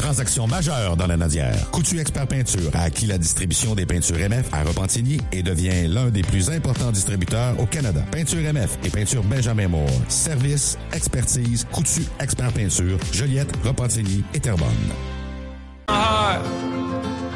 transaction majeure dans la Nadière. Coutu Expert Peinture a acquis la distribution des peintures MF à Repentigny et devient l'un des plus importants distributeurs au Canada. Peinture MF et peinture Benjamin Moore. Service, expertise, Coutu Expert Peinture, Joliette, Repentigny et Terrebonne.